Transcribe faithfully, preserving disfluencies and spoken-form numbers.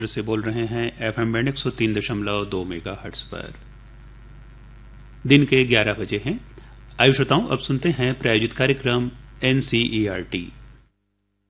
से बोल रहे हैं एफएम बैंड एक सौ तीन दशमलव दो मेगा हर्ट्ज पर। दिन के ग्यारह बजे हैं। आयु श्रोताओं, अब सुनते हैं प्रायोजित कार्यक्रम एनसीईआरटी।